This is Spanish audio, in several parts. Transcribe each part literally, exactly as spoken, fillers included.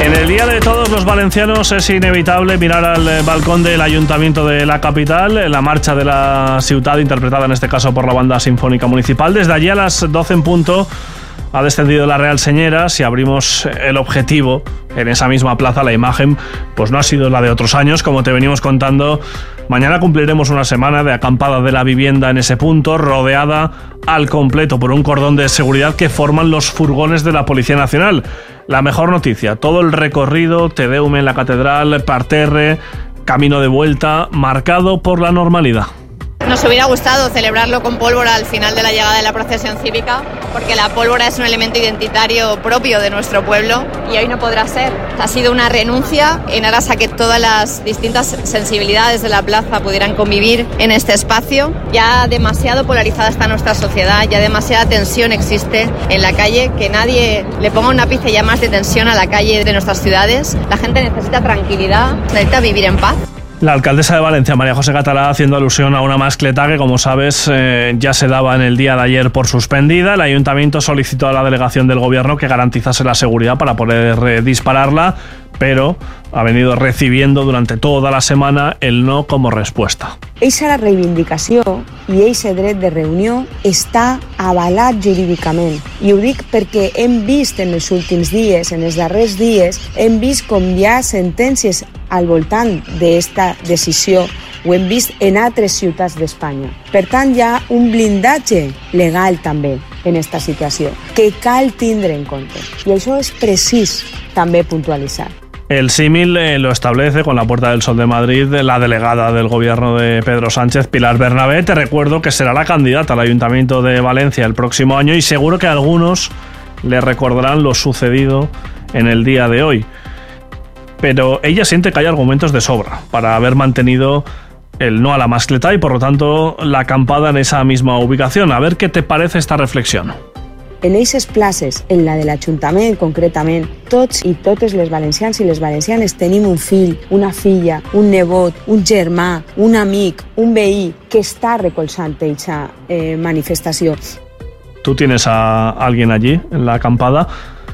En el Día de Todos los Valencianos es inevitable mirar al balcón del Ayuntamiento de la capital, la marcha de la ciudad interpretada en este caso por la Banda Sinfónica Municipal. Desde allí a las doce en punto ha descendido la Real Señera. Si abrimos el objetivo en esa misma plaza, la imagen pues no ha sido la de otros años, como te venimos contando. Mañana cumpliremos una semana de acampada de la vivienda en ese punto, rodeada al completo por un cordón de seguridad que forman los furgones de la Policía Nacional. La mejor noticia, todo el recorrido, Te Deum en la Catedral, parterre, camino de vuelta, marcado por la normalidad. Nos hubiera gustado celebrarlo con pólvora al final de la llegada de la procesión cívica, porque la pólvora es un elemento identitario propio de nuestro pueblo y hoy no podrá ser. Ha sido una renuncia en aras a que todas las distintas sensibilidades de la plaza pudieran convivir en este espacio. Ya demasiado polarizada está nuestra sociedad, ya demasiada tensión existe en la calle, que nadie le ponga una pizca ya más de tensión a la calle de nuestras ciudades. La gente necesita tranquilidad, necesita vivir en paz. La alcaldesa de Valencia, María José Catalá, haciendo alusión a una mascleta que, como sabes, eh, ya se daba en el día de ayer por suspendida. El ayuntamiento solicitó a la delegación del gobierno que garantizase la seguridad para poder eh, dispararla, pero ha venido recibiendo durante toda la semana el no como respuesta. Eixa la reivindicació i eixe dret de reunió està avalat jurídicament. I ho dic perquè hem vist en els últims dies, en els darrers dies, hem vist com hi ha sentències al voltant d'esta decisió. Ho hem vist en altres ciutats d'Espanya. Per tant, hi ha un blindatge legal també en aquesta situació que cal tindre en compte. I això és precís també puntualitzar. El símil eh, lo establece con la Puerta del Sol de Madrid la delegada del gobierno de Pedro Sánchez, Pilar Bernabé. Te recuerdo que será la candidata al Ayuntamiento de Valencia el próximo año y seguro que algunos le recordarán lo sucedido en el día de hoy. Pero ella siente que hay argumentos de sobra para haber mantenido el no a la mascleta y por lo tanto la acampada en esa misma ubicación. A ver qué te parece esta reflexión. En aquestes places, en la de l'Ajuntament concretament, tots i totes les valencians i les valencianes tenim un fill, una filla, un nebot, un germà, un amic, un veí que està recolzant aquesta eh, manifestació. ¿Tú tienes a alguien allí en la acampada?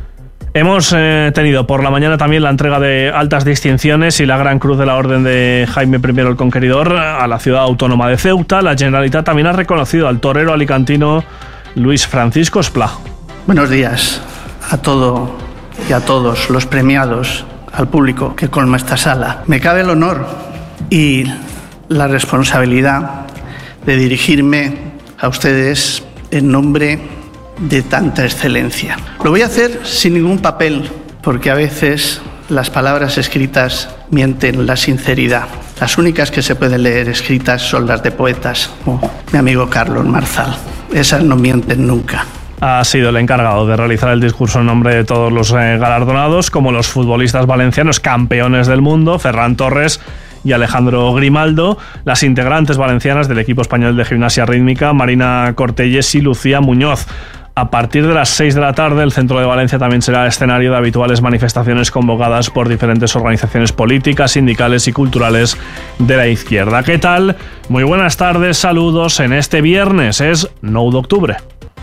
Hemos eh, tenido por la mañana también la entrega de altas distinciones y la Gran Cruz de la Orden de Jaime primero el Conqueridor a la ciudad autónoma de Ceuta. La Generalitat también ha reconocido al torero alicantino Luis Francisco Esplá. Buenos días a todo y a todos los premiados, al público que colma esta sala. Me cabe el honor y la responsabilidad de dirigirme a ustedes en nombre de tanta excelencia. Lo voy a hacer sin ningún papel, porque a veces las palabras escritas mienten la sinceridad. Las únicas que se pueden leer escritas son las de poetas, como mi amigo Carlos Marzal. Esas no mienten nunca. Ha sido el encargado de realizar el discurso en nombre de todos los eh, galardonados, como los futbolistas valencianos campeones del mundo, Ferran Torres y Alejandro Grimaldo, las integrantes valencianas del equipo español de gimnasia rítmica, Marina Cortelles y Lucía Muñoz. A partir de las seis de la tarde, el centro de Valencia también será escenario de habituales manifestaciones convocadas por diferentes organizaciones políticas, sindicales y culturales de la izquierda. ¿Qué tal? Muy buenas tardes, saludos. En este viernes es nueve de octubre.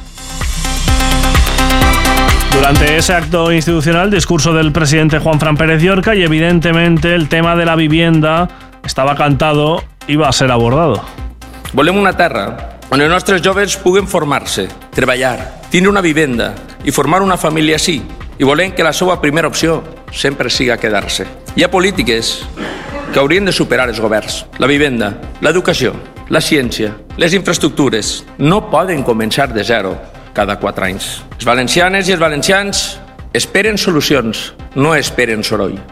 Durante ese acto institucional, discurso del presidente Juanfran Pérez Llorca y evidentemente el tema de la vivienda estava cantado i va ser abordado. Volem una terra on els nostres joves puguen formar-se, treballar, tindre una vivenda i formar una família així. I volem que la seva primera opció sempre siga quedar-se. Hi ha polítiques que haurien de superar els governs. La vivenda, l'educació, la ciència, les infraestructures no poden començar de zero cada quatre anys. Les valencianes i els valencians esperen solucions, no esperen soroll.